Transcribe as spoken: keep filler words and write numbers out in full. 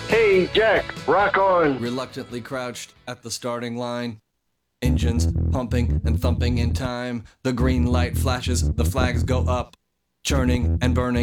Hey, Jack, rock on. Reluctantly crouched at the starting line. Engines pumping and thumping in time. The green light flashes, the flags go up. Churning and burning.